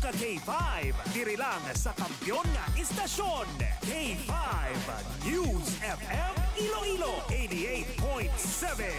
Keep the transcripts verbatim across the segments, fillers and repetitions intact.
ka K five. Diri lang sa kampiyon nga istasyon. K five News F M Iloilo eighty-eight point seven.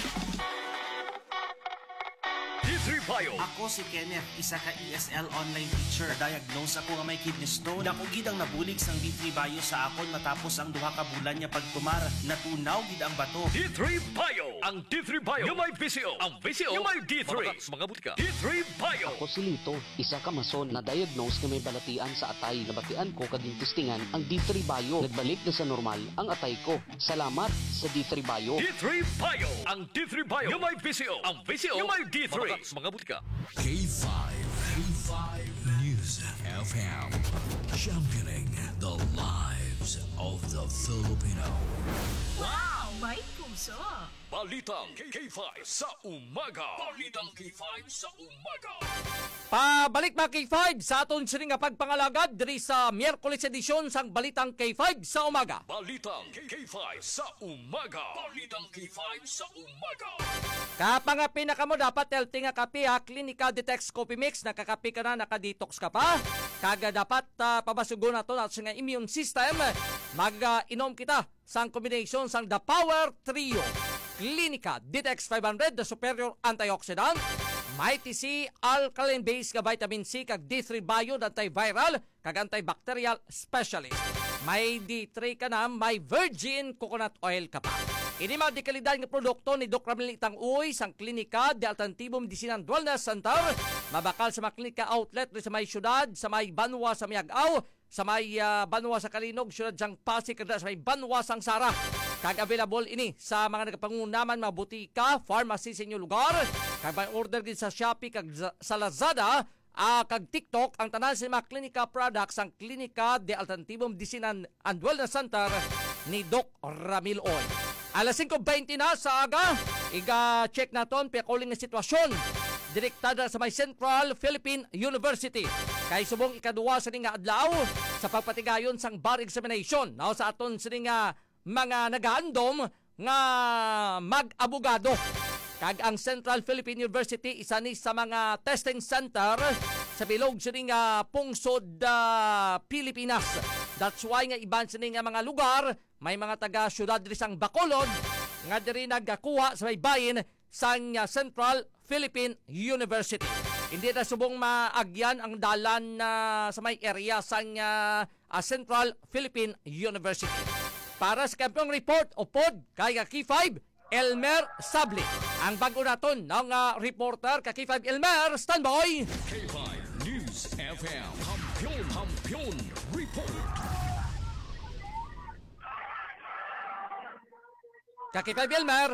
D three Bio. Ako si Kenneth, isa ka E S L online teacher. Diagnose ako nga may kidney stone. Dako gid ang nabulig sang D three Bio sa akon matapos ang duha ka bulan niya pagtumar. Natunaw gid ang bato. D three Bio. Ang D three Bio yung may V C O. Ang V C O yung may D three. Mga butika. D three Bio. Ako si Lito, isa ka mason na diagnose na may balatian sa atay. Nabatian ko kading testingan ang D three Bio. Nagbalik na sa normal ang atay ko. Salamat sa D three Bio. D three Bio. Ang D three Bio yung may V C O. Ang V C O yung may D three. Mga butika. K five. K five News F M. Championing the lives of the Filipino. Wow! May puso! Balitang K five sa umaga. Balitang K five sa umaga. Pabalik mga K five sa aton sining nga pagpangalagad diri sa Miyerkules edisyon sang Balitang K five sa umaga. Balitang K five sa umaga. Balitang K five sa umaga. Kapang pinaka mo dapat healthy nga kape ha, Clinica Detox Coffee Mix, nakakape ka na, nakadetox ka pa. Kaga dapat uh, pabasugon na to at sa immune system. Mag-inom uh, kita sang combination sang The Power Trio. Clinica Detox five hundred, the superior antioxidant. Mighty C, alkaline-based ka vitamin C, kag D three Bio, antiviral, kag antibacterial specialist. May D three ka na, may virgin coconut oil ka pa. Ini mga di kalidad ng produkto ni Doc Ramil Itang Uy sang Klinika de Alternativo Medicina and Wellness Center. Mabakal sa mga klinika outlet sa may syudad, sa may Banwa sa Miagaw, sa may uh, Banwa sa Kalinog, syudad sang Pasig, sa may Banwa sang Sara. Kag available ini sa mga nagapangunaman, mga butika, pharmacy sa inyong lugar. Kag may order din sa Shopee, kag sa Lazada, uh, kag TikTok, ang tanan sa mga klinika products ang Klinika de Alternativo Medicina and Wellness Center ni Doc Ramil Oy. Alas five twenty na sa aga, iga-check naton pekuling nga sitwasyon. Direktada sa may Central Philippine University. Kay subong ikaduwa sa nga adlaw sa pagpatigayon sang bar examination. Now sa aton sa nga mga nagaandom nga mag-abogado. Kag ang Central Philippine University isa ni sa mga testing center sa bilog sa nga pungsod uh, Pilipinas. That's why nga iban sa nga mga lugar may mga taga-syudad diri sang Bacolod nga diri nagkakuha sa may bayin sang uh, Central Philippine University. Hindi na subong maagyan ang dalan na uh, sa may area sang uh, uh, Central Philippine University. Para sa kampong report o pod kay K five, Elmer Sabli. Ang bago naton ng uh, reporter kay K five Elmer, standby! K five News F M. Kampiyon, kampiyon, report. Kay K five Elmer.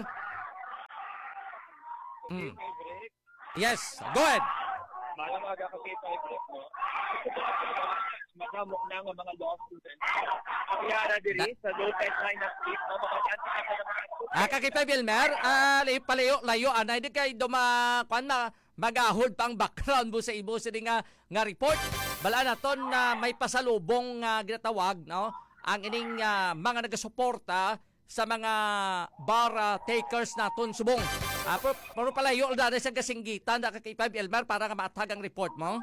Mm. Yes, go ahead. Malang aga ka kay five break mo. Madamo na nga mga law students. Ang yara diri sa Lopez Line of Street, no, mga kanti ka na mga Ah, kay five Elmer, ah, uh, palayo, layo, anay, di kay duma, kwan na, mag-ahod pang background mo sa ibo sa nga, nga report. Bala na ton na uh, may pasalubong uh, ginatawag, no, ang ining uh, mga nagasuporta sa mga bar uh, takers naton subong. Ah, pero, pero palayo, na sa kasinggitan, na kay five Elmer, para nga maatag ang report mo.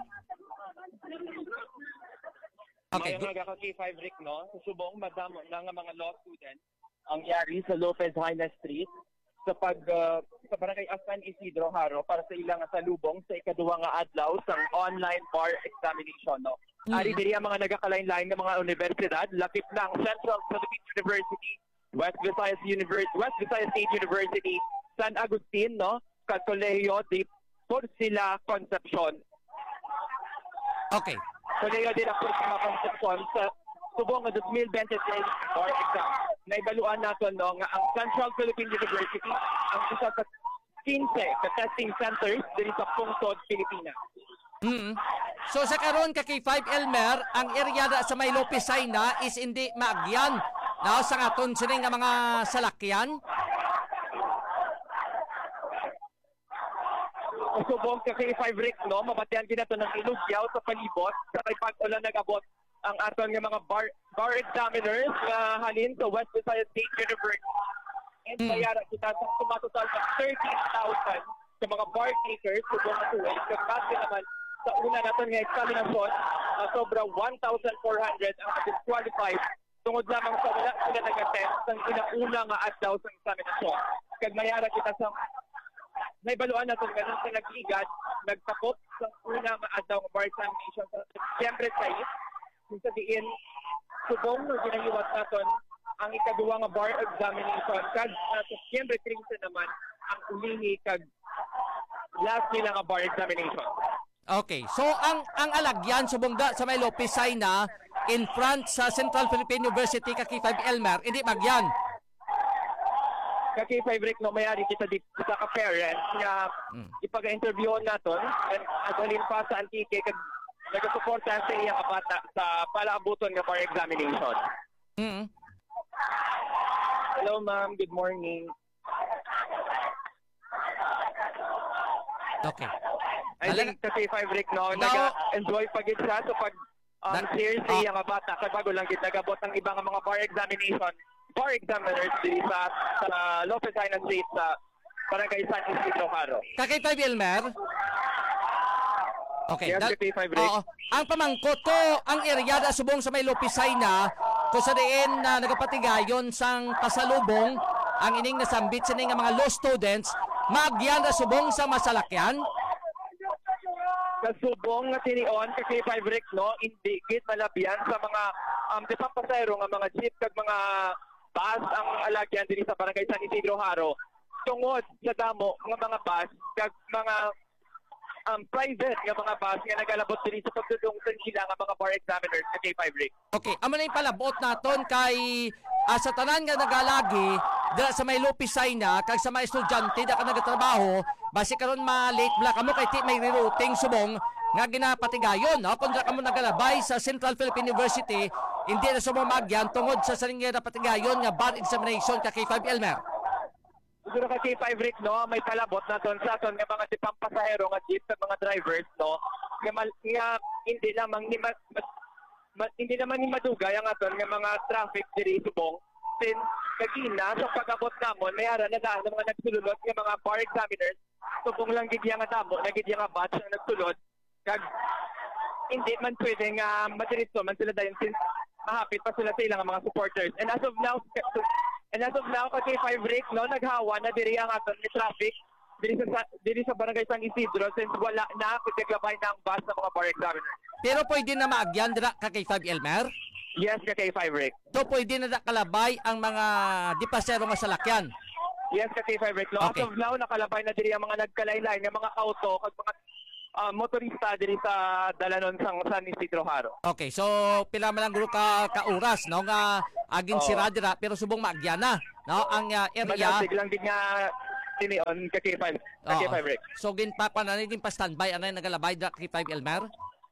Okay, may mga ka-K five Rick, no? Sa subong, madamo na nga mga law students ang yari sa Lopez Haina Street sa pag uh, sa barangay San Isidro Haro para sa ilang salubong sa ikaduwa nga adlaw sa online bar examination, no? Mm-hmm. Ari diri ang mga nagakalain-lain ng mga universidad, lapit lang Central Philippine University, West Visayas University, West Visayas State University, San Agustin, no? Kag Colegio de Porcila Concepcion. Okay. Colegio de la Porcila Concepcion sa subong nga two thousand twenty-three bar exam. Naibaluan nato, no, nga ang Central Philippine University ang isa sa fifteen ka testing centers diri sa pungsod Pilipinas. Mm-hmm. So sa karon ka K five Elmer, ang area da sa may Lopez Haina is hindi maagyan na sa aton sining nga mga salakyan. Subong ka K five Rick, no, mabatian ginato ng ilugyaw sa palibot sa may pag-ulan nag-abot ang aton nga mga bar bar examiners nga halin sa West Visayas State University. And mm. bayaran kita sa sumatotal sa thirteen thousand sa mga bar takers subong na tuwing. Kagbase naman sa una naton nga examinasyon, uh, sobra one thousand four hundred ang disqualified tungod lamang sa wala sila nag-attend sa inauna nga adlaw sa examinasyon. Kag mayara kita sa naibaluan natin ganun sa nag-igad, nagtakop sa una nga adlaw nga bar examination sa September five, kung sa diin, subong na ginayuwat natin ang ikaduwa nga bar examination. Kag sa September three naman, ang ulihi kag last nila nga bar examination. Okay, so ang ang alagyan subongga sa may Lopisay na in front sa Central Philippine University ka K five Elmer, hindi magyan. Ka K five Rick, no, mayari kita dito sa ka-parent nga mm. ipag-interview naton at alin pa sa Antique kag nagasuporta sa iyang kabata sa palaabuton nga bar examination. Mm. Hello ma'am, good morning. Okay. I think sa K five Rick, no, nag-enjoy pa gid siya sa pag um, clear sa iyang kabata kay bago lang gid nagabot ang ibang mga bar examination, bar examiners diri sa sa Lopez Island Street sa Barangay San Isidro Haro. Ka K five Elmer? Okay. Yes, Dal- K five Rick. Oo. Ang pamangkot ko, ang area da subong sa may Lopisay na kung sa diin na nagapatigayon sang pasalubong ang ining nasambit sa nga mga law students, maagyan na subong sa masalakyan. Kasubong nga tinion ka K five Rick, no, indikit malabyan sa mga um, tipang pasayro nga mga jeep kag mga bus ang alagyan diri sa Barangay San Isidro Haro tungod sa damo nga mga bus kag mga um, private nga mga bus nga nagalabot diri sa pagdudungtan sila nga mga bar examiners sa K five Rick. Okay, amo na yung palabot naton kay uh, sa tanan nga nagalagi dira sa may Lopisay na kag sa mga estudyante da ka nagatrabaho basi karon ma-late black amo kay ti may rerouting subong nga ginapatigayon no kun dira kamo nagalabay sa Central Philippine University hindi na subong magyan tungod sa salinga na patigayon nga bar examination ka K five Elmer. Siguro ka K five Rick, no, may palabot naton sa aton nga mga tipang pasahero nga jeep sa mga drivers, no, nga, mal- nga hindi lamang ni ma- ma- ma- hindi naman ni madugay ang aton nga mga traffic diri subong sin kagina sa pag-abot namon may ara na daan ng mga nagsulod nga mga bar examiners subong lang gid nga damo na gid nga batch ang nagsulod kag hindi man pwede nga madiretso man sila dayon sin mahapit pa sila sa ilang mga supporters. And as of now and as of now ka K five Rick, no, naghawa na diri ang aton ni traffic diri sa diri sa Barangay San Isidro since wala na kutigabay na ang bus ng mga bar examiners. Pero pwede na maagyan dira ka K five Elmer? Yes, ka K five Rick. So pwede na kalabay ang mga dipasero nga salakyan. Yes, ka K five Rick. No, Okay. as of now nakalabay na diri ang mga nagkalaylay nga mga auto kag mga uh, motorista diri sa dalanon sang San Isidro Haro. Okay, so pila man lang guro ka ka oras no nga agin Oo. sira dira pero subong maagyan na no ang uh, area. Magasig lang din nga tinion ka K five, ka K Oo. five Rick. So gin pa pa na din pa standby anay nagalabay dira K five Elmer.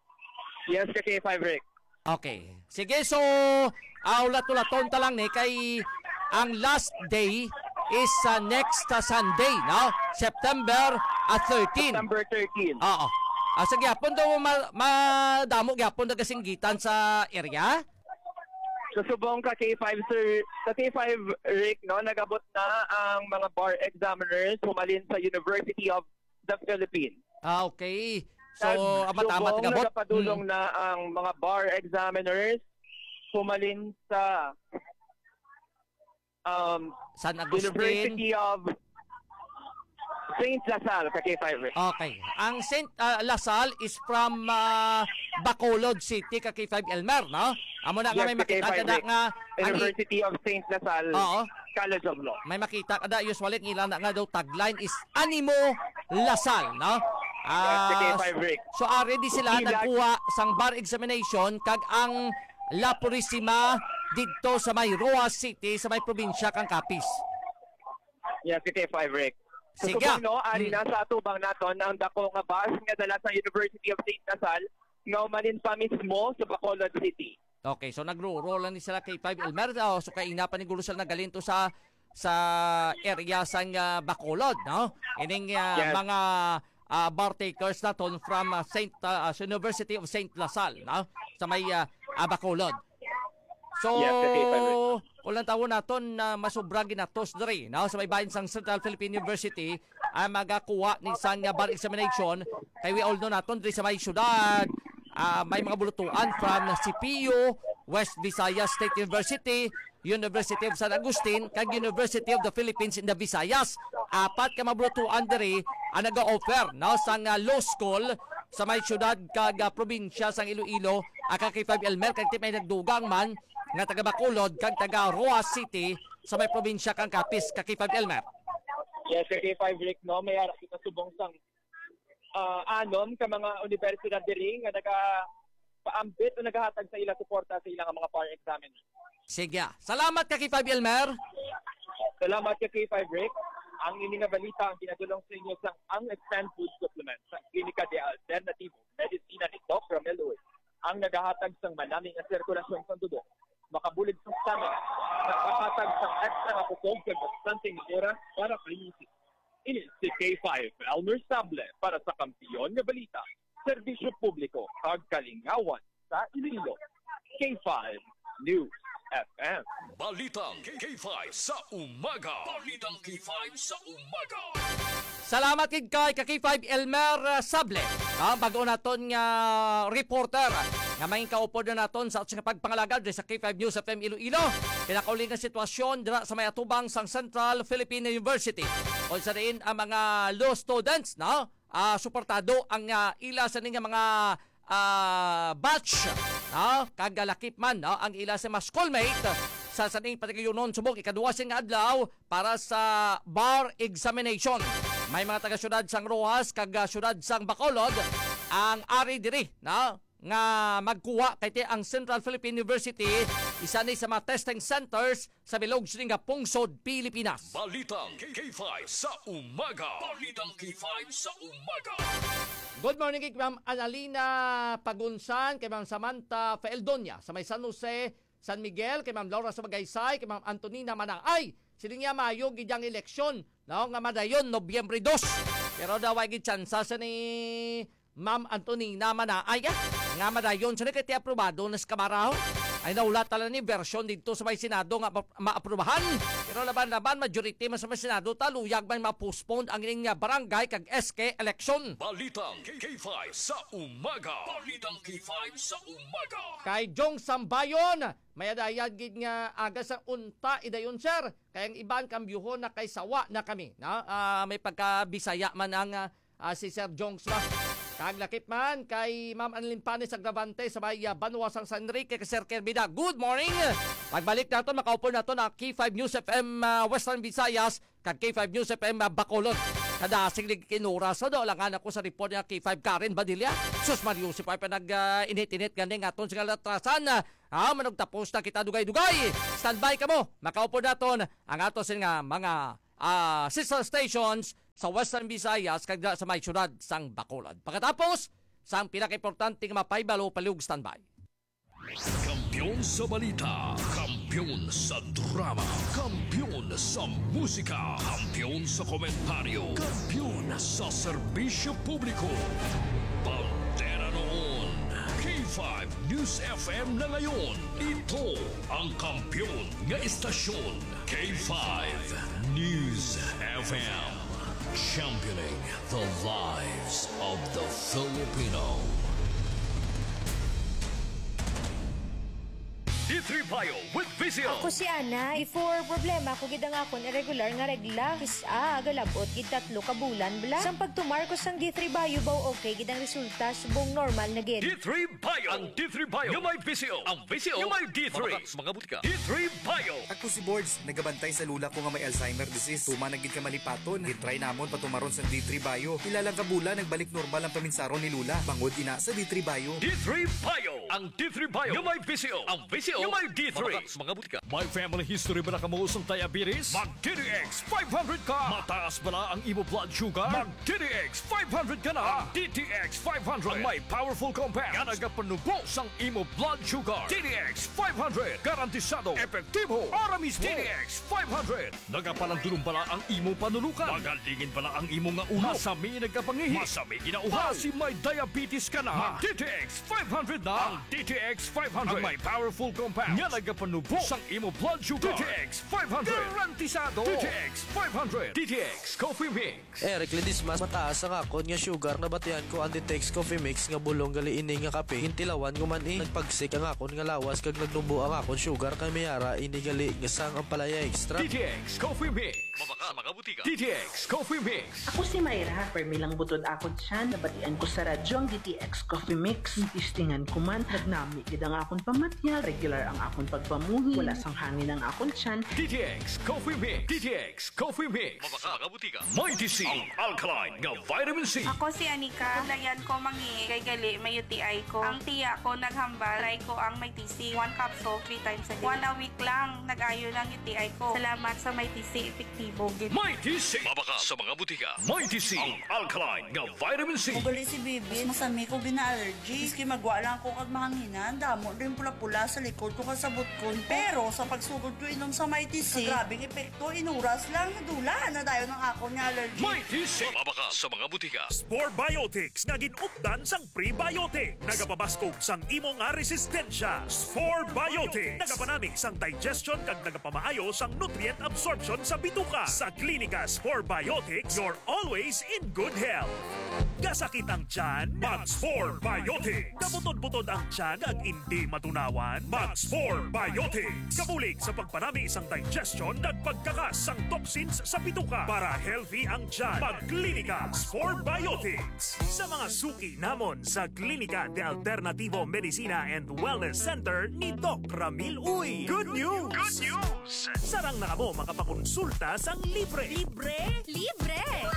Yes, ka K five Rick. Okay. Sige, so aulat-ulaton ta lang ni kay ang last day is uh, next uh, Sunday, no? September uh, thirteen. Number thirteen. Oo. Ah, sige, hapon daw ma- madamo gyapon na kasinggitan sa area. So subong ka K five sir, sa K five Rick, no, nagabot na ang mga bar examiners humalin sa University of the Philippines. Ah, okay. So, amat-amat Subong gabot. nagapadulong Hmm. na ang mga bar examiners humalin sa um, San Agustin. University of Saint Lasal, ka K five Rick. Okay. Ang Saint uh, Lasal is from uh, Bacolod City, ka K five Elmer, no? Amo na nga Yes, may ka K makita five kada Rick. nga ang i- University of Saint Lasal Oo. College of Law. may makita kada usually ang ilan na nga daw tagline is Animo Lasal, no? Yes, ka K Ah, five Rick. so already sila Ilag- nagkuha sang bar examination kag ang La Purisima didto sa may Roa City sa may probinsya kang Capiz. Yes, ka K five Rick. So, Sige. subong, no, ali Hmm. na sa atubang naton ang dako nga bus nga dala sa University of Saint Lasal nga umalin pa mismo sa Bacolod City. Okay, so nagro-roll lang ni sila kay five Elmer. Oh, so kay ina pa ni gulo sila nagalinto sa sa area sang uh, Bacolod, no? Ining uh, Yes. mga uh, bar takers naton from uh, Saint uh, University of Saint Lasal, no? Sa may uh, uh, Bacolod. So, Yes, okay, Padre. ulang taon naton na uh, masubra ginatos diri, no? Sa may bahin sang Central Philippine University ang magakuha ni isang uh, bar examination. Kay we all know naton diri sa may syudad, uh, may mga bulutuan from C P U, West Visayas State University, University of San Agustin, kag University of the Philippines in the Visayas. Apat ka mabulutuan diri ang nag-offer no sang uh, law school sa may syudad kag uh, probinsya sang Iloilo. Aka kay five Elmer kag may nagdugang man nga taga Bacolod kag taga Roas City sa may probinsya kang Capiz kag kay five Elmer. Yes, kay K five Rick, no, may ara kita subong sang uh, anom ka mga universidad diri nga naga paambit o nagahatag sa ila suporta sa ilang mga par examiner. Sige. Salamat kay five Elmer. Salamat kay K five Rick. Ang ini nga balita ang pinadulong sa inyo sa ang Expand Food Supplement sa Klinika de Alternativo Medicina ni Doctor Meloy. Ang nagahatag sang manaming nga sirkulasyon sa dugo. Makabulig sa stamina. Nagpahatag sang extra nga kusog kag bastante oras para kayusin. Ini si K five Elmer Sable para sa kampiyon nga balita. Serbisyo publiko kag kalingawan sa Iloilo. K five News F M. Balitang K five sa umaga. Balitang K five sa umaga. Salamat kid kay K five Elmer Sable. Ah, bago naton nga reporter nga may kaupod na naton sa ating pagpangalagad sa K five News F M Iloilo. Pinakauling nga sitwasyon dira sa may atubang sang Central Philippine University. O sa rin ang mga law students no, ah, suportado ang uh, ila sa nga mga uh, batch no, kagalakip man no, ang ila sa mga schoolmate sa saning patigayunon subok ikaduwa sing adlaw para sa bar examination. May mga taga-syudad sang Rojas kag syudad sang Bacolod ang ari diri no, nga magkuha kay ti ang Central Philippine University isa ni sa mga testing centers sa bilog nga pungsod Pilipinas. Balitang K five sa umaga. Balitang K five sa umaga. Good morning kay Ma'am Analina Pagunsan, kay Ma'am Samantha Faeldonia sa may San Jose, San Miguel, kay Ma'am Laura sa Magaysay, kay Ma'am Antonina Manangay. Siling nga mayo gidyang eleksyon no, nga madayon Nobyembre dos. Pero daw ay gitsansa sa ni Ma'am Antonina Manangay nga madayon sa kay ti aprobado nas kamaraho. Ay naulat tala ni version dito sa may Senado nga ma- maaprubahan. Pero laban-laban majority man sa may Senado taluyag man ma-postpone ang ining barangay kag S K election. Balitang K five sa umaga. Balitang K five sa umaga. Kay Jong Sambayon, may adayag gid nga aga sa unta idayon sir. Kay ang iban kambyuhon na kay sawa na kami. Na uh, may pagka-Bisaya man ang uh, si Sir Jong Swa. Kaglakip man kay Ma'am Anlin Panes Agravante sa may uh, Banuasang San Enrique kay Sir Kerbida. Good morning! Pagbalik natin, makaupo natin ang K five News F M uh, Western Visayas kag K five News F M uh, Bacolod. Kadasing lig kinura sa do langan ako sa report ng K five Karen Badilla. Sus Mario si pa nag uh, init-init ganing aton sa kalatrasan. Ah, manog tapos na kita dugay-dugay. Standby ka mo. Makaupo natin ang ato sa nga mga uh, sister stations sa Western Visayas kag sa may syudad sang Bacolod. Pagkatapos, sang pinaka-importante nga mapaybalo palug standby. Kampiyon sa balita, kampiyon sa drama, kampiyon sa musika, kampiyon sa komentaryo, kampiyon sa serbisyo publiko. Pantera noon, K five News F M na ngayon. Ito ang kampiyon nga istasyon, K five News F M. Championing the lives of the Filipino. D three Bio with Vizio. Ako si Ana. Before problema ko gid ang akon irregular nga regla. Kisa agalabot gid tatlo ka bulan bla. Sang pagtumar ko sang D three Bio baw okay gid ang resulta subong normal na gid. D three Bio. Ang D three Bio. Yung may Vizio. Ang Vizio. Yung may D three. Mga butika. D three Bio. Ako si Boards. Nagabantay sa lula ko nga may Alzheimer disease. Tuma na gid ka malipaton. Gitry namon patumaron sa D three Bio. Ilang ka bulan nagbalik normal ang paminsaron ni Lula. Bangod ina sa D three Bio. D three Bio. Ang D three Bio. Yung may Vizio. Ang Vizio. Yung may D three. Mga butika. May family history ba na kamuusong diabetes? Mag-D D X five hundred ka. Mataas ba na ang imo blood sugar? Mag-D D X five hundred ka na. D T X five hundred. Ang may powerful compound. Nga nagapanubo sang imo blood sugar. D D X five hundred. Garantisado. Epektibo. Ara mismo. D D X five hundred. Nagapalandulong bala ang imo panulukan. Magalingin bala ang imo nga ulo. Masami nagapangihi. Masami ginauhaw. Kasi may diabetes ka na. Mag-D T X five hundred na. Ang D T X five hundred. Ang may powerful compound. compound nga nagapanubo sang imo blood sugar. D T X five hundred garantisado. D T X five hundred. D T X Coffee Mix. Eric Ledismas, mataas ang akon nga sugar na batian ko ang D T X Coffee Mix nga bulong gali ini nga kape. Hintilawan ko man eh. Nagpagsik ang akon nga lawas kag nagnubo ang akon sugar kay mayara ini gali nga sang ang palaya extra. D T X Coffee Mix. Mabaka sa mga butika. D T X Coffee Mix. Ako si Mayra, permilang butod ako dyan. Nabatian ko sa radyo ang D T X Coffee Mix. Tistingan ko man, nagnami gid ang akon pamatyal. Regular ang akon pagpamuhi. Wala sang hangin ang akon tiyan. D T X Coffee Mix. D T X Coffee Mix. Mabaka sa mga butika. Mighty C. Ang alkaline nga vitamin C. Ako si Anika. Layan ko mangi kay gali may U T I ko. Ang tiya ko naghambal. Try ko ang Mighty C. One capsule, three times a day. One a week lang. Nag-ayo ng U T I ko. Salamat sa Mighty C. Epektibo. Mighty C. Mabaka sa mga butika. Mighty C. Ang alkaline nga vitamin C. Ugali si Bibi, masami ko gina-allergy. Iski magwa lang ko kag mahanginan. Damo din pula-pula sa likod ko kasabot ko. Pero sa pagsugod ko inom sa Mighty C, grabing epekto, inuras lang, nadula na dayo ng ako niya allergy. Mighty C. Mabaka sa mga butika. Spore Biotics nga ginupdan sang prebiotic. Nagapabaskog sang imo nga resistensya. Spore Biotics. Nagapanamig sang digestion kag nagapamaayo sang nutrient absorption sa bituka. Sa Klinika Spore Biotics, you're always in good health. Gasakit ang tiyan, mag-Spore Biotics. Kabutod-butod ang tiyan kag hindi matunawan, mag-Spore Biotics. Kabulig sa pagpanami isang digestion kag pagkakas sang toxins sa bituka para healthy ang tiyan. Mag-Klinika Spore Biotics. Sa mga suki namon sa Klinika de Alternativo Medicina and Wellness Center ni Doc Ramil Uy. Good news! Good news! Sarang na kamo makapakonsulta sang libre. Libre? Libre!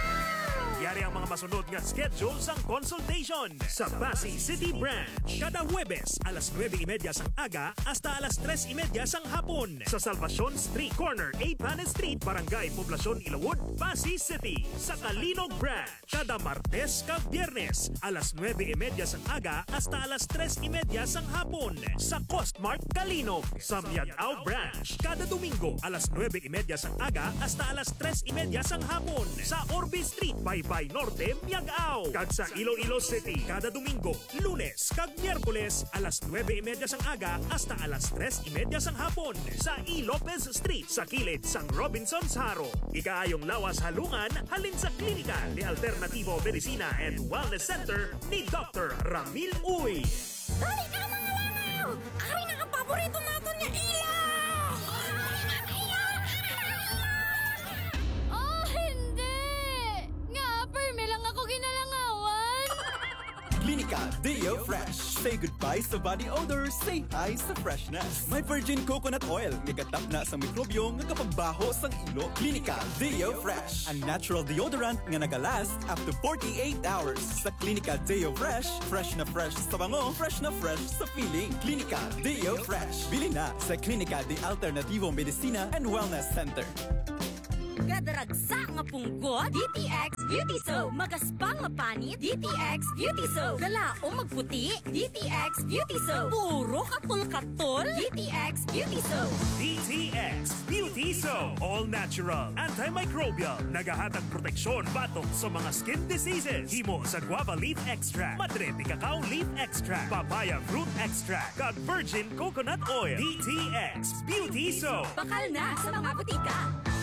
Yari ang mga masunod nga schedule sang consultation sa Pasay City Branch. Kada Huwebes, alas nueve y media sang aga hasta alas tres y media sang hapon. Sa Salvacion Street Corner, A. Panes Street, Barangay Poblacion, Ilawod, Pasay City. Sa Kalinog Branch, kada Martes kag Biyernes, alas nueve y media sang aga hasta alas tres y media sang hapon. Sa Costmark, Kalinog. Sa Miagao Branch, kada Domingo, alas nueve y media sang aga hasta alas tres y media sang hapon. Sa Orbe Street, Baybay Norte, Miagao. Kag sa Iloilo City, kada Domingo, Lunes kag Miyerkules, alas nueve y media sang aga hasta alas tres y media sang hapon. Sa E. Lopez Street, sa kilid sang Robinson's Haro. Ikaayong lawas halungan, halin sa Klinika de Alternativo Medicina and Wellness Center ni Doctor Ramil Uy. Dali ka mga langaw! Ari na ang paborito natin niya ilaw! Oh, hindi! Nga, perme lang ako ginalangawan! Klinika Deo Fresh. Say goodbye sa body odor, say hi sa freshness. May virgin coconut oil, nagatak na sa mikrobyo nga kapagbaho sang ilo. Klinika Deo Fresh. Ang natural deodorant nga nagalast up to forty-eight hours. Sa Klinika Deo Fresh, fresh na fresh sa bango, fresh na fresh sa feeling. Klinika Deo Fresh. Bili na sa Klinika de Alternativo Medicina and Wellness Center. Gadaragsa nga punggot, D T X Beauty Soap. Magaspang nga panit, D T X Beauty Soap. Galao magputi, D T X Beauty Soap. Puro katol-katol, D T X Beauty Soap. D T X Beauty Soap. All natural, antimicrobial, nagahatag proteksyon batok sa mga skin diseases. Himo sa guava leaf extract, madre de cacao leaf extract, papaya fruit extract, kag virgin coconut oil. D T X Beauty Soap. Bakal na sa mga butika.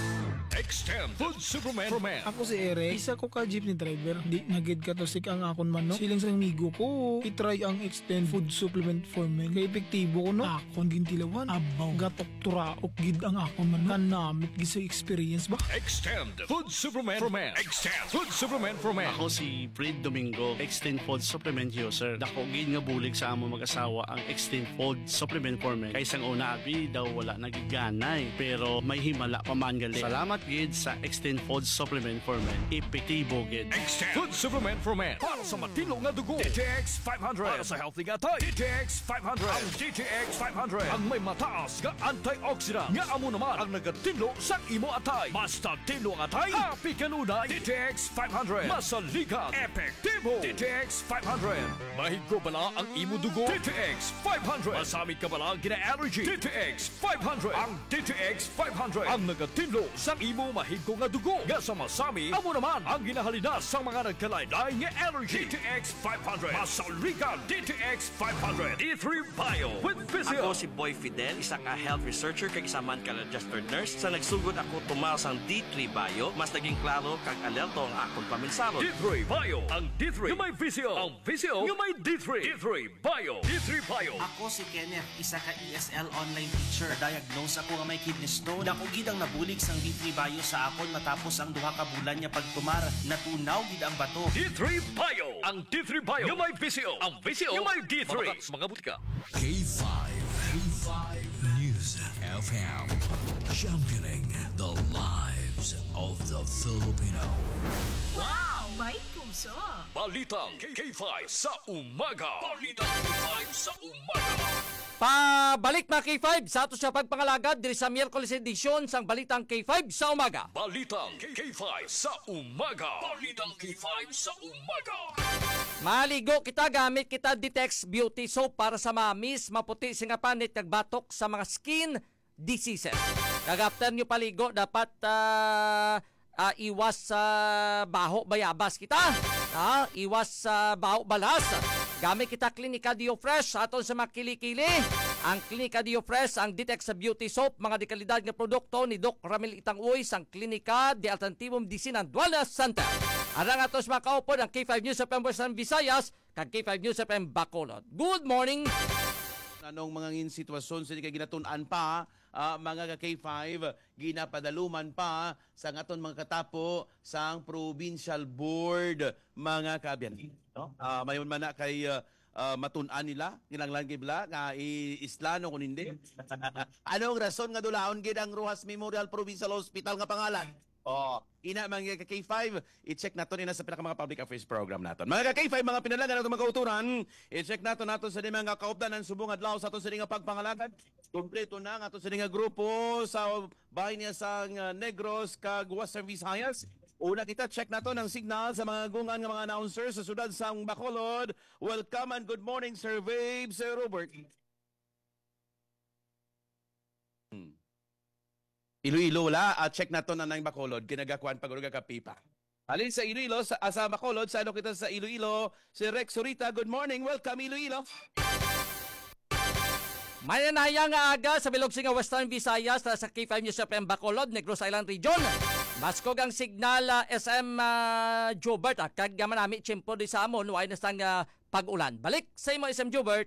Extend Food Supplement for Men. Ako si Eric, isa ko ka jeepney driver. Di nagid ka to sik ang akon manok. Siling sa migo ko, itry ang Extend Food Supplement for Men. Kaya epektibo ko no. Akon gintilawan, abaw, gatok turaok gid ang akon manok. Kanamit gid sa experience ba? Extend Food Supplement for Men. Extend Food Supplement for Men. Ako si Fred Domingo, Extend Food Supplement user. Dako gid nga bulig sa among mag-asawa ang Extend Food Supplement for Men. Kay sang una abi daw wala nagiganay, pero may himala pa man gali. Salamat gid sa Extend Food Supplement for Men. Epektibo gid. Extend Food Supplement for Men. Para sa matino nga dugo. D T X five hundred. Para sa healthy nga tay. D T X five hundred. Ang D T X five hundred. Ang may mataas nga antioxidant. Nga amo naman ang nagatinlo sa imo atay. Basta tinlo ang atay. Happy kanunay. D T X five hundred. Masaligan. Epektibo. D T X five hundred. Mahigro bala ang imo dugo. D T X five hundred. Masamit ka bala gina-allergy. D T X five hundred. Ang D T X five hundred. Ang nagatinlo sa imo imo mahigko nga dugo. Nga sa masami, amo naman ang ginahalina sa mga nagkalain-lain nga energy. D T X five hundred. Masalrikan D T X five hundred. D three Bio with Visio. Ako si Boy Fidel, isa ka health researcher kag isa man ka registered nurse. Sa nagsugod ako tumal sang D three Bio, mas naging klaro kag alerto ang akong paminsaro. D three Bio. Ang D three yung may Visio. Ang Visio yung may D three. D three Bio. D three Bio. Ako si Kenneth, isa ka E S L online teacher. Diagnose ako nga may kidney stone. Dako gid ang nabulig sang D three Bio sa akon matapos ang duha ka bulan niya pagtumar. Natunaw gid ang bato. D three Bio. Ang D three Bio yung may Visio. Ang Visio yung may D three. Mga, mga butika. K five. K five News F M. Championing the lives of the Filipino. Wow! May puso! Balitang K five sa umaga. Balitang K five sa umaga. Pabalik na K five sa ato sa pagpangalagad diri sa Miyerkules edisyon sang Balitang K five sa umaga. Balitang K five sa umaga. Balitang K five sa umaga. Maligo kita gamit kita Ditex Beauty Soap para sa mamis, maputi, singapanit, kagbatok sa mga skin diseases. Kag after nyo paligo, dapat uh, uh, iwas sa uh, baho bayabas kita. Uh, iwas sa uh, baho balas. Gamit kita Clinica Dio Fresh aton sa mga kilikili. Ang Clinica Dio Fresh, ang Ditex Beauty Soap, mga dekalidad nga produkto ni Doc Ramil Itang-Uy sang Clinica de Alternativo Medicina Wellness Center. Arang atos makaupod ang K five News F M Western Visayas kag K five News F M Bacolod. Good morning. Anong mga ngin sitwasyon sa kay ginatun-an pa uh, mga ka K five ginapadaluman pa sa aton mga katapo sang Provincial Board mga kaabyan. No? Uh, mayon man na kay uh, uh, matun-an nila kinanglan gibla nga islano kun hindi. Anong rason nga dulaon gid ang Rojas Memorial Provincial Hospital nga pangalan? Oh, ina mga ka K five, i-check nato ina sa pinaka mga public affairs program naton. Mga ka K five, mga pinalangan nato mga kauturan, i-check nato nato sa mga kaupdanan subong adlaw sa ato sa nga pagpangalagad. Kompleto na nga ato sa nga grupo sa bahay niya sa uh, Negros kag Western Visayas. Una kita check nato ng signal sa mga gungan nga mga announcers sa sudad sang Bacolod. Welcome and good morning Sir Vabe, Sir Robert. Hmm. Iloilo wala, uh, check nato na nang Bacolod, kinagakuan pagod ka pipa. Alin sa Iloilo, sa, uh, sa Bacolod, sa ano kita sa Iloilo, si Rex Surita, good morning, welcome Iloilo. Mayanaya nga aga sa Bilogsi nga Western Visayas sa K five News F M Bacolod, Negros Island Region. Baskog ang signal uh, S M uh, Jobert, ah, kag manami tiyempo di sa amon, why na sang uh, pag-ulan. Balik sa imo S M Jobert.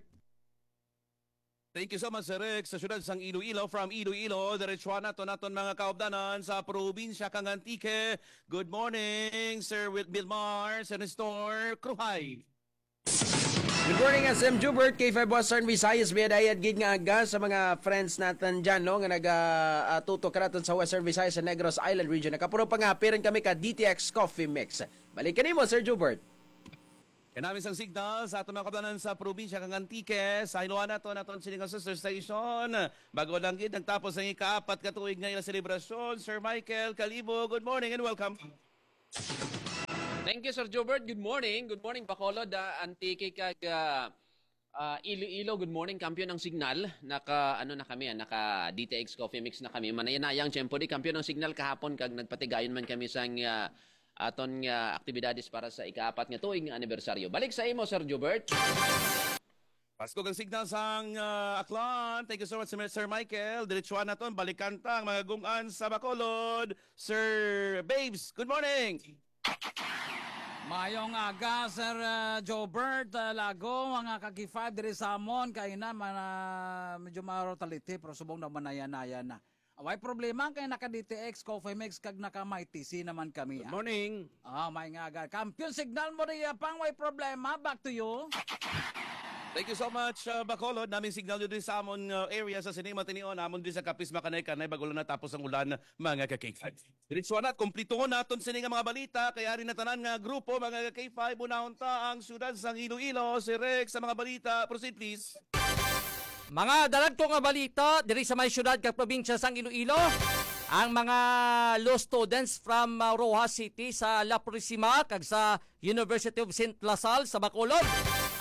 Thank you so much, Sir Rex. Sa syudad sang Iloilo, from Iloilo, diretsuan nato naton mga kaupdanan sa probinsya kang Antique. Good morning, Sir Bilmar, Sir Nestor Cruhay. Good morning, S M Jubert, K five Western Visayas, biyadayad gid nga aga sa mga friends natin dyan, no, nga nagatutok uh, natin sa Western Visayas sa Negros Island Region. Nakapuro pangapirin kami ka D T X Coffee Mix. Balik ka mo, Sir Jubert. Kanami sang signal sa ato mga kablanan sa probinsya kang Antique, sa hinuan nato naton siningang sister station. Bago lang gid nagtapos ang ikaapat ka tuig nga ila selebrasyon. Sir Michael Calibo, good morning and welcome. Thank you, Sir Jobert. Good morning. Good morning, Bacolod, uh, Antique kag uh, uh, Iloilo. Good morning, kampiyon ng Signal. Naka ano na kami, naka D T X Coffee Mix na kami. Manayanayang tiyempo di kampiyon ng Signal kahapon kag nagpatigayon man kami sang uh, aton nga uh, aktibidades para sa ikaapat nga tuig nga anibersaryo. Balik sa imo, Sir Jobert. Pasko kang signal sang uh, Aklan. Thank you so much, Sir Michael. Diretsuan naton balikan tang mga gungan sa Bacolod. Sir Babes, good morning. Mayong aga, Sir uh, Jobert, uh, Lago, mga kaki five diri sa amon, kaya na, man, uh, medyo marotality, pero subong na manaya-naya na. Away problema kay naka D T X Coffee Mix kag naka may T C naman kami. Good morning. Ah, may nga aga. Kampiyon signal mo riya pang way problema. Back to you. Thank you so much, uh, Bacolod. Naming signal nyo din sa amon uh, area sa Sinima Tinion. Amon din sa Kapis Makanay-Kanay bago lang natapos ang ulan, mga ka-K five. Diretso na, kumplituhon natin sa mga balita. Kaya rin natanan nga grupo, mga ka-K five. Unahon ta ang syudad sa Iloilo. Si Rex sa mga balita. Proceed, please. Mga dalagto nga balita diri sa may syudad kag probinsya sang Iloilo. Ang mga law students from uh, Rojas City sa La Purisima kag sa University of Saint Lasal sa Bacolod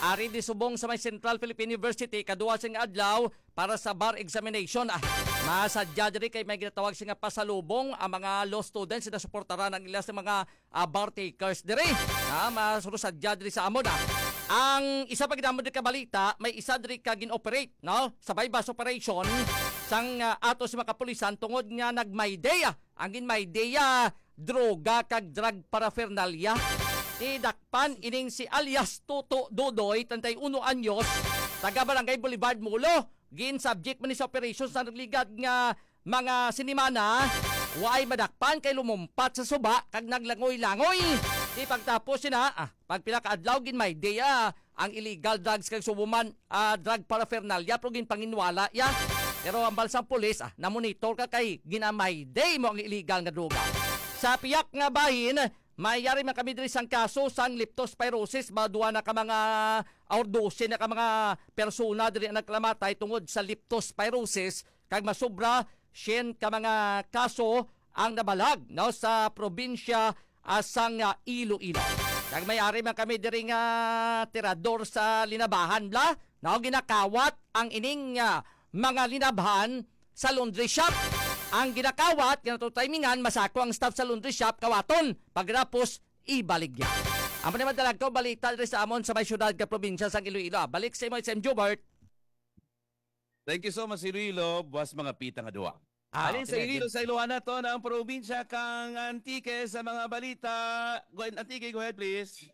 Ari di subong sa may Central Philippine University kaduwa sing adlaw para sa bar examination. Ah, masadya diri kay may ginatawag sing pasalubong ang mga law students na suportaran ang ila sa mga uh, bar takers diri. Ah, masusadya diri sa amon. Ah. Ang isa pa ginamod diri ka balita, may isa diri ka gin-operate, no? Sa bypass operation sang uh, ato sa mga kapulisan tungod nga nagmaydeya. Ang ginmaydeya droga kag drug paraphernalia. Idakpan ining si alias Toto Dodoy, tantay uno anyos, taga Barangay Boulevard Mulo. Gin subject man ni sa operations na nagligad nga mga sinimana, waay madakpan kay lumumpat sa suba kag naglangoy-langoy. Di pagtapos sina, ah, pag pinakaadlaw gin may ideya ang illegal drugs kag subuman uh, drug paraphernalia pero gin panginwala ya. Pero ang balsang pulis, ah, namonitor ka kay ginamay day mo ang illegal nga droga. Sa piyak nga bahin, mayari man kami diri sang kaso sang leptospirosis, maduwa na ka mga or dosen na ka mga persona diri nagklamatay tungod sa leptospirosis kag masobra sien ka mga kaso ang nabalag no sa probinsya asang uh, Iloilo. Kag mayari man kami diri nga tirador sa linabahan la, no ginakawat ang ining uh, mga linabahan sa laundry shop. Ang ginakawat, ganito timingan, masako ang staff sa laundry shop, kawaton. Pagkatapos, ibaligya. Ang naman dalag ko, balita rin sa amon sa may syudad ka probinsya sa Iloilo. Balik sa imo, S M Jubert. Thank you so much, Iloilo. Buwas mga pitang adwa. Ah, Alin sa Iloilo, sa Iloan na to ng probinsya kang Antique sa mga balita. Go ahead, Antique, go ahead, please.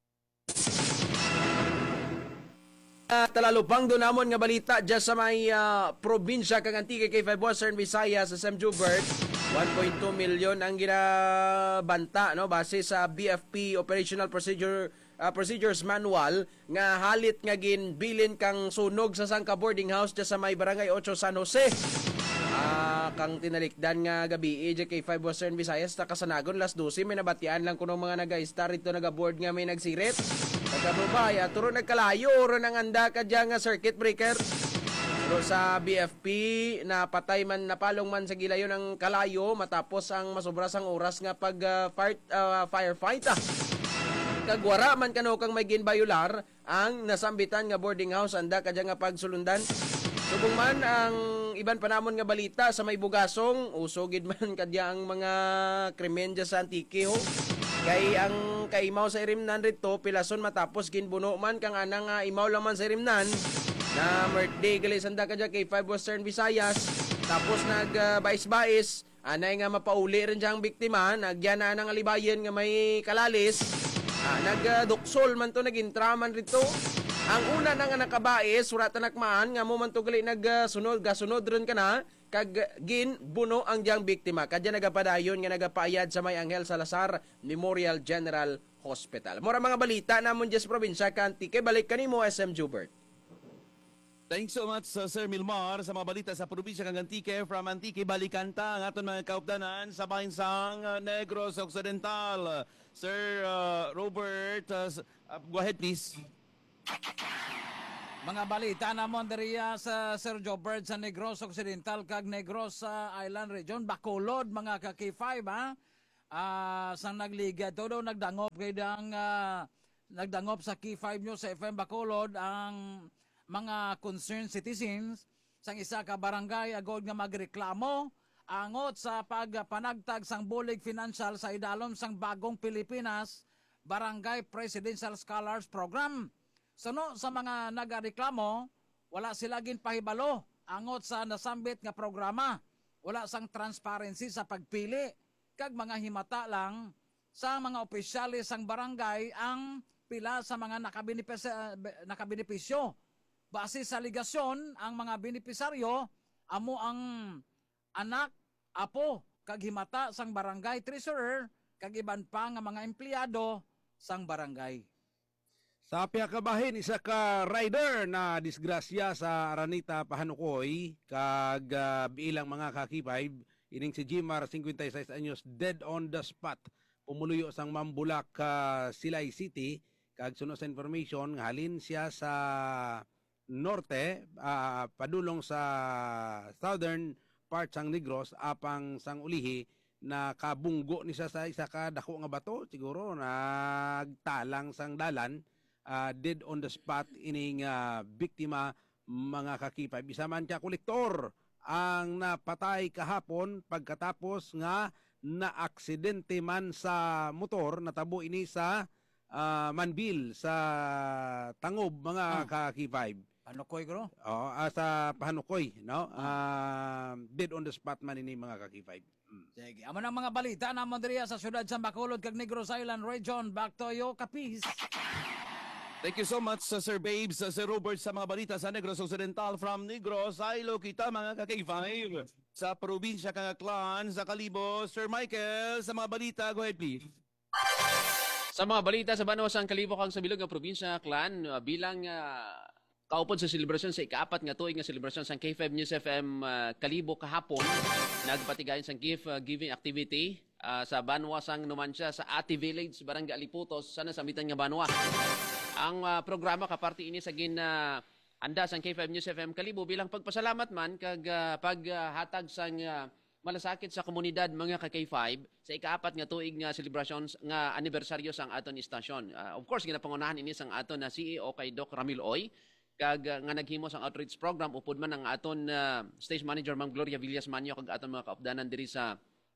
Uh, talalupang doon namon nga balita dyan sa may uh, probinsya kang Antique kay five Western Visayas sa Sam Jubert. one point two million ang ginabanta no base sa B F P Operational Procedure uh, Procedures Manual nga halit nga ginbilin kang sunog sa sangka boarding house dyan sa may Barangay eight San Jose. Ah, kang tinalikdan nga gabi E J K five Western Visayas ta kasanagon las twelve may nabatian lang kuno mga naga-star ito naga-board nga may nagsirit. Pagkababay, at turo nagkalayo, ro nang anda ka dyan nga circuit breaker. Pero sa B F P, napatay man, napalong man sa gilayo ng kalayo matapos ang masobras ang oras nga pag uh, fire, uh, firefight. Ah. Kagwara man kano kang may ginbayular ang nasambitan nga boarding house, anda ka dyan nga pagsulundan. Subong man ang iban panamon nga balita sa may bugasong, usogid man kadya ang mga krimen dyan sa Antique, ho. Kay ang kaimaw sa irimnan rito, pilason matapos ginbuno man kang anang uh, imaw laman sa irimnan na birthday gali sanda ka dyan kay five Western Visayas. Tapos nag-bais-bais, uh, anay nga mapauli rin dyan ang biktima, nagyan na ng alibayan nga may kalalis. Uh, Nag-duksol man to, nag-intraman rito. Ang una na nga nakabais, suratan nakmaan, nga mo man to gali nag-sunod, gasunod rin ka na, kag gin buno ang diyang biktima. Kadya nagapadayon nga nagapayad sa may Angel Salazar Memorial General Hospital. Mura mga balita namon diyas probinsya ka Antique. Balik kanimo S M Jubert. Thanks so much, uh, Sir Milmar, sa mga balita sa probinsya kang Antique. From Antique, balikan ta ang aton mga kaupdanan sa bahinsang uh, Negros Occidental. Sir uh, Robert, uh, uh, go ahead please. Mga balita namon diriya sa Sir Jobert sa Negros Occidental kag Negros uh, Island Region, Bacolod, mga ka K five ha. Uh, sang nagliga to daw nagdangop kay dang uh, nagdangop sa K five News sa F M Bacolod ang mga concerned citizens sang isa ka barangay agod nga magreklamo angot sa pagpanagtag sang bulig financial sa idalom sang Bagong Pilipinas Barangay Presidential Scholars Program. Suno sa mga nagareklamo, wala sila ginpahibalo angot sa nasambit nga programa. Wala sang transparency sa pagpili kag mga himata lang sa mga opisyalis sang barangay ang pila sa mga nakabenepisyo, nakabenepisyo. Base sa ligasyon, ang mga benepisaryo amo ang anak, apo kag himata sang barangay treasurer kag iban pa nga mga empleyado sang barangay. Sa piyakabahin, isa ka rider na disgrasya sa Aranita, Pahanukoy, kag uh, bilang mga kakipay, ining si Jimar, fifty-six anyos, dead on the spot. Pumuluyo sang Mambulak, uh, Silay City, kag suno sa information, halin siya sa norte, uh, padulong sa southern part sang Negros, apang sang ulihi, na kabunggo ni siya sa isa ka dako nga bato, siguro nagtalang sang dalan, ah, dead on the spot ining ah, biktima mga kakipay. Bisa man ka kolektor ang napatay kahapon pagkatapos nga na aksidente man sa motor natabo ini sa uh, Manbil sa Tangob mga Ah. kakipay. Panukoy ko? Oo, ah, sa Pahanukoy, no? Ah, dead on the spot man ini mga kakipay. Mm. Sige, amo ng mga balita naman diriya sa syudad sa Bacolod kag Negros Island Region. Back to you, Kapis. Thank you so much, uh, Sir Babes, uh, Sir Robert, sa mga balita sa Negros Occidental from Negros. Ilo kita mga ka-K five sa probinsya Kangaklan, sa Kalibo. Sir Michael, sa mga balita, go ahead please. Sa mga balita sa Banwas ang Kalibo kang sa bilog nga probinsya Klan uh, bilang uh, kaupod sa selebrasyon sa ikaapat nga tuig nga selebrasyon sa K five News F M uh, Kalibo kahapon nagpatigayon sa gift uh, giving activity uh, sa Banwas ang Numancia sa Ati Village, Barangay Aliputos sa nasamitan nga Banwa. Ang uh, programa kaparti ini sa gin uh, anda sa K five News F M Kalibo bilang pagpasalamat man kag uh, paghatag uh, sang uh, malasakit sa komunidad mga ka K five sa ikaapat nga tuig nga celebrations nga anibersaryo sang aton istasyon. Uh, of course ginapangunahan ini sang aton na C E O kay Doc Ramil Oy kag uh, nga naghimo sang outreach program upod man ang aton uh, stage manager Ma'am Gloria Villas Manyo kag aton mga kaupdanan diri sa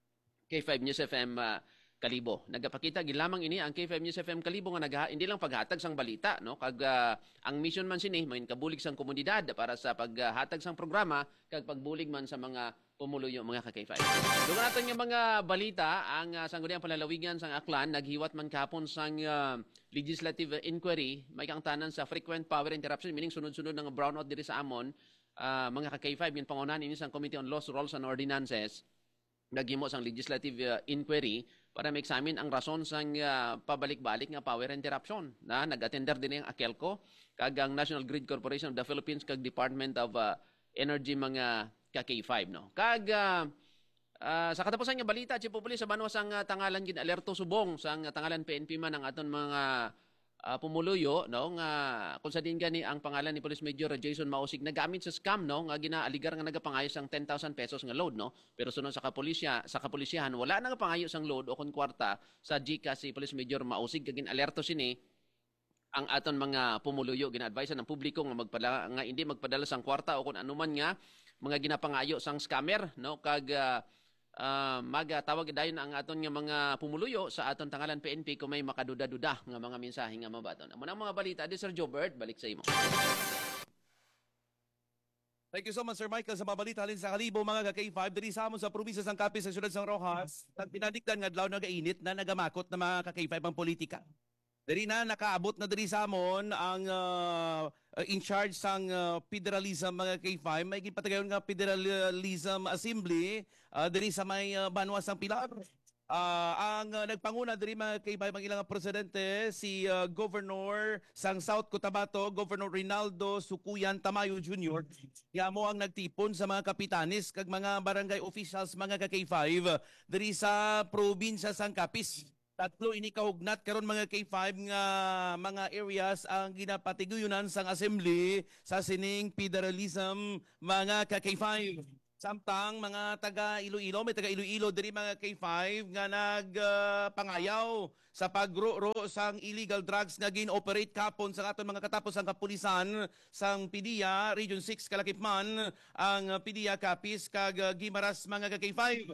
K five News F M uh, Kalibo. Nagapakita gid lamang ini ang K five News F M Kalibo nga nagaha hindi lang paghatag sang balita no kag uh, ang mission man sini main kabulig sang komunidad para sa paghatag sang programa kag pagbulig man sa mga pumuluyo mga ka K five. Dugan naton nga mga balita ang uh, sangguniang palalawigan sang Aklan naghiwat man kahapon sang uh, legislative inquiry may kang tanan sa frequent power interruption meaning sunod-sunod nga brownout diri sa amon uh, mga ka K five yung pangunahan ini sang Committee on Laws, Rules and Ordinances naghimo sang legislative uh, inquiry para ma-examine ang rason sang uh, pabalik-balik nga power interruption na nag-attender din ang AKELCO kag ang National Grid Corporation of the Philippines kag Department of uh, Energy mga ka K five no. Kag uh, uh, sa katapusan nga balita si Populi sa Banwas ang uh, tangalan gid alerto subong sang uh, tangalan P N P man ang aton mga uh, pumuluyo no nga kung sa din gani ang pangalan ni Police Major Jason Mausig nagamit sa scam no nga ginaaligar nga nagapangayos ang ten thousand pesos nga load no pero sunod sa kapulisya sa kapulisyahan wala na nga pangayos ang load o kun kwarta sa GCash si Police Major Mausig kag alerto sini ang aton mga pumuluyo gina-advise ng publiko nga magpadala nga hindi magpadala sang kwarta o kun anuman nga mga ginapangayo sang scammer no kag uh, uh, magatawag dayon ang aton nga mga pumuluyo sa aton tangalan P N P kung may makaduda-duda nga mga mensahe nga mabaton. Amo nang mga balita di Sir Jobert balik sa imo. Thank you so much, Sir Michael, sa mabalita halin sa Kalibo, mga ka K five. Diri sa amon sa probinsya sang Capiz sa siyudad sang Rojas, at pinadiktan nga adlaw nagainit na nagamakot na mga ka K five ang politika. Diri na nakaabot na diri sa amon ang uh, in charge sang uh, federalism mga K five. May gipatagayon nga Federalism Assembly uh, diri sa may uh, Banwas sang Pilar. Uh, ang uh, nagpanguna diri mga K five ang ilang presidente si uh, Governor sang South Cotabato, Governor Rinaldo Sukuyan Tamayo Junior Yamo ang nagtipon sa mga kapitanis kag mga barangay officials mga ka K five diri sa probinsya sang Capiz. Tatlo ini kaugnat karon mga K five nga mga areas ang ginapatiguyunan sang assembly sa sining federalism mga ka K five. Samtang mga taga Iloilo, may taga Iloilo diri mga K five nga nagpangayaw uh, sa pagro sang illegal drugs nga gin-operate kapon sa aton mga katapos ang kapulisan sang P D I A Region six Kalakipman ang P D I A Capiz kag uh, Gimaras mga ka K five.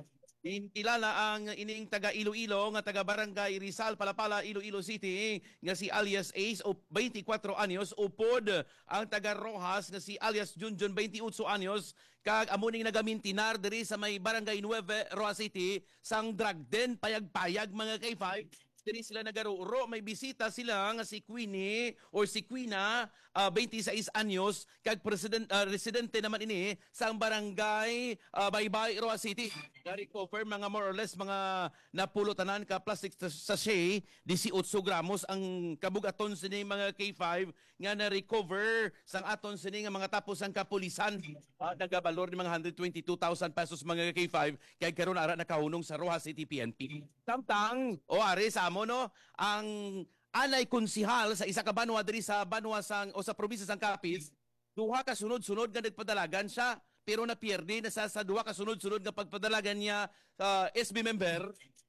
Kilala ang ining taga Iloilo nga taga Barangay Rizal Palapala Iloilo City nga si alias Ace o twenty-four anyos upod ang taga Rojas nga si alias Junjun twenty-eight anyos kag amuning nagamintinar diri sa may Barangay Nueve Rojas City sang drug den payag-payag mga K five. Diri sila nagaruro, may bisita sila nga si Queenie or si Queena, uh, twenty-six anyos, kag president, uh, residente naman ini sa barangay uh, Baybay, Roa City. Gari-confirm mga more or less mga napulutanan ka plastic sachet, eighteen gramos ang kabugaton sini mga K five nga na-recover sang aton sini nga mga tapos ang kapulisan. Uh, nagabalor ni mga one hundred twenty-two thousand pesos mga K five, kay karon ara nakahunong sa Roa City P N P. Samtang, o ari sa mo no ang anay konsihal sa isa ka banwa diri sa banwa sang o sa probinsya sang Capiz duha ka sunod-sunod nga nagpadalagan siya pero napierde na sa, sa duha ka sunod-sunod nga pagpadalagan niya uh, S B member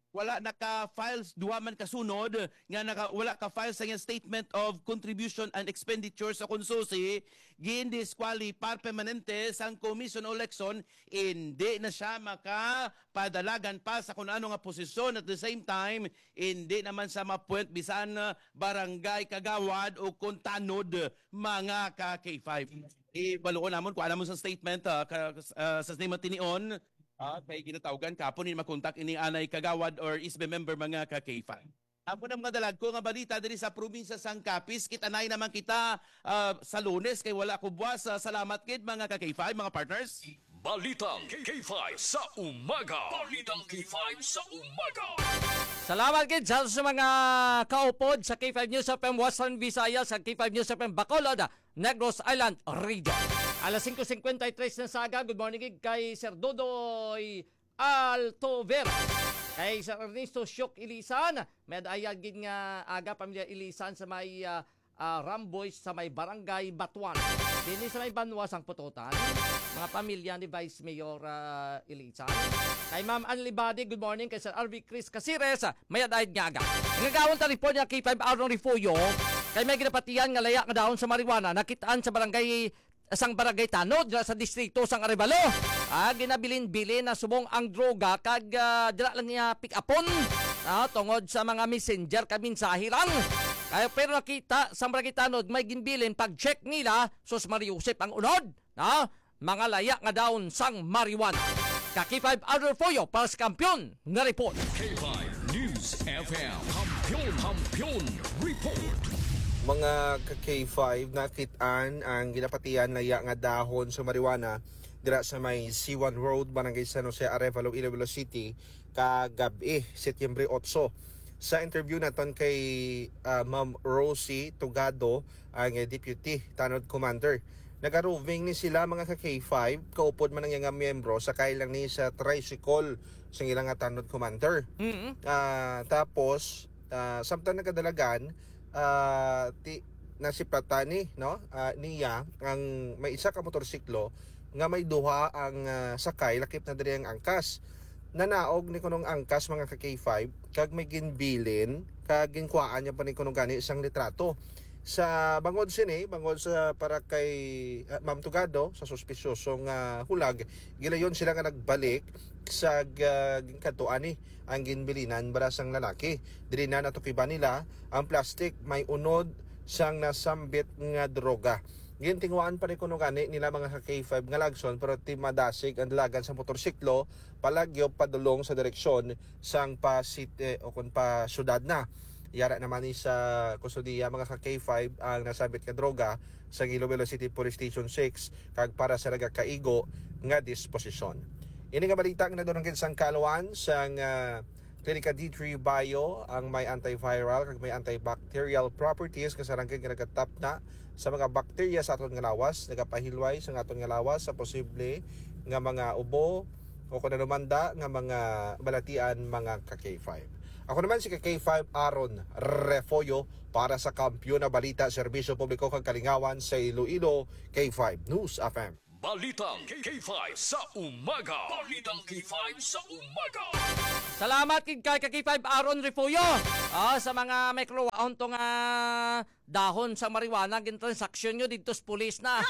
wala naka-files duha man kasunod nga naka, wala ka-file sa nga statement of contribution and expenditure sa konsusi, gindisqualify permanente sang Commission on Election, hindi na siya makapadalagan pa sa kung ano nga posisyon. At the same time, hindi naman sa mapuent bisan barangay kagawad o kung tanod mga ka-K five. Ibaluon namon kung alam mo sa statement uh, ka, uh, sa statement tinion. Ah, kay ginatawagan kapon ni makontak ini anay kagawad or isbe member mga ka-K five. Ako na mga dalag ko nga balita diri sa probinsya sang Capiz, kitanay naman kita uh, sa Lunes kay wala ko buwas. Uh, salamat kid mga ka-K five, mga partners. Balitang K five sa umaga. Balitang K five sa umaga. Salamat kid sa, sa mga kaupod sa K five News F M Western Visayas, sa K five News F M Bacolod, Negros Island Region. Alas five fifty-three na saga. Good morning kay Sir Dodoy Altovera. Kay Sir Ernesto Syok Ilisan. May ayagin nga aga pamilya Ilisan sa may uh, uh, Ramboy sa may Barangay Batuan. Dini sa may Banwas ang Pututan. Mga pamilya ni Vice Mayor uh, Ilisan. Kay Ma'am Anlibadi, good morning. Kay Sir R V Chris Casires, may adayad nga aga. Ngagawon ta report niya K five Aaron Rifuyo. Kay may ginapatiyan nga layak nga dahon sa marijuana. Nakitaan sa barangay sang barangay Tanod sa distrito sang Arevalo. Ah, ginabilin-bilin na subong ang droga kag uh, dila lang niya pick upon ah, tungod sa mga messenger kag mensahe lang. Kaya pero nakita sa barangay Tanod may ginbilin pag-check nila sus Mariusip ang unod. Ah, mga laya nga daon sang marijuana. Ka K five Other Foyo para sa kampiyon nga report. K five News F M Kampiyon Kampiyon Report. Mga ka-K five nakitaan ang ginapatian laya nga dahon sa marijuana dira sa may C one Road, Barangay San Jose, Arevalo, Iloilo City kagabi, Setyembre eight. Sa interview naton kay uh, Ma'am Rosie Tugado, ang uh, Deputy Tanod Commander, nagaroving ni sila mga ka-K five, kaupod man ang nga miyembro, sakay lang ni sa tricycle sa ilang nga Tanod Commander. Mm-hmm. Uh, tapos, uh, samtang nagkadalagan, Uh, ti nasipatani no uh, niya ang may isa ka motorsiklo nga may duha ang uh, sakay lakip na diri ang angkas. Nanaog ni kunong angkas mga ka-K five kag may ginbilin kag ginkuhaan niya pa ni kunong gani isang litrato sa bangod sini bangod sa para kay uh, Ma'am Tugado sa suspisyosong uh, hulag. Gilayon sila nga nagbalik sa uh, ginkaduan ni ang ginbilinan para sang lalaki. Dili na natukiban nila ang plastic may unod sang nasambit nga droga. Gintingwaan pa rin kuno gani nila mga ka-K five nga lagson pero ti madasig ang dalagan sa motorsiklo palagyo padulong sa direksyon sang pa city o kun pa syudad na. Yara naman ni sa kusudiya mga ka-K five ang nasabit nga droga sa Iloilo City Police Station six kag para sa nagakaigo nga disposisyon. Ini nga balita nga nadurong sang Kalawan sang uh, Clinica D three Bio ang may antiviral kag may antibacterial properties kasarangkang nga nagatap na sa mga bakterya sa aton nga lawas, nagapahilway sa aton nga lawas sa posible nga mga ubo o kung anumanda nga mga balatian mga ka-K five. Ako naman si ka-K five Aaron Refoyo para sa Kampiyon na Balita, Serbisyo Publiko kag Kalingawan sa Iloilo, K five News F M. Balitang K five sa umaga. Balitang K five sa umaga. Salamat kay K five Aaron Refuyo. Ah, sa mga may kluwaon tong uh, dahon sa marijuana gin transaction nyo dito sa pulis na.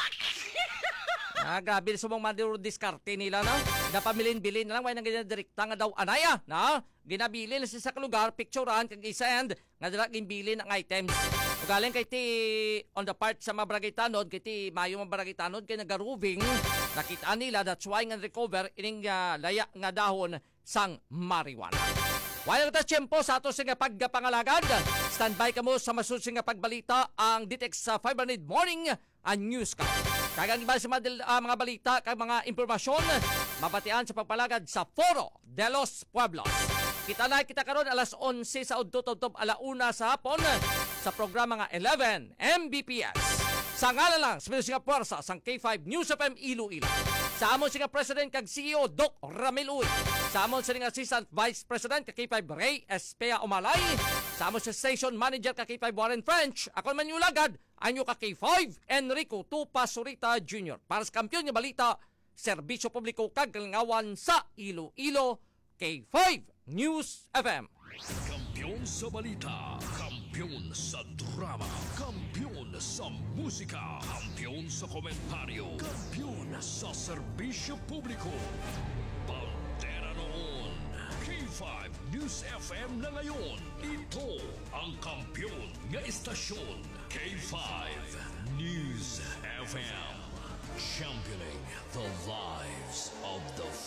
Ah, grabe sa mga maduro diskarte nila, no? Napamilin-bilin na lang, may nang direkta nga daw anaya, no? Ginabilin na sa lugar, picturean, kag isend, nga dala ginbilin ang items. Galing kay ti, on the part sa mabarangay Tanod, kay ti mayo mabarangay Tanod, kay nagaruving, nakita nila, that's why nga recover, ining uh, laya nga dahon sang marijuana. While ito tiyempo sa ato nga pagpangalagad, standby ka mo sa masusing nga pagbalita ang D T X sa five hundred Morning and News Ka. Kagang iba sa mga, uh, mga balita kag mga impormasyon, mabatian sa pagpalagad sa Foro de los Pueblos. Kita na kita karon alas onse sa udto-tudtob alauna sa hapon sa programa nga eleven M B P S. Sa ngalan lang sa mga puwersa sang K five News F M Iloilo. Sa amon singa President kag C E O Doc Ramil Uy. Sa amon singa Assistant Vice President kag K five Ray Espea Umalay. Sa amon sa Station Manager kag K five Warren French. Ako man yung lagad, anyo ka K five Enrico Tupa Surita Junior Para sa kampiyon nga balita, serbisyo publiko kag Kalingawan sa Iloilo, K five News F M. Kampiyon sa balita, kampiyon sa drama, kampiyon sa musika, kampiyon sa komentaryo, kampiyon sa serbisyo publiko. Pantera noon, K five News F M na ngayon. Ito ang kampiyon nga istasyon, K five News F M. Championing the lives of the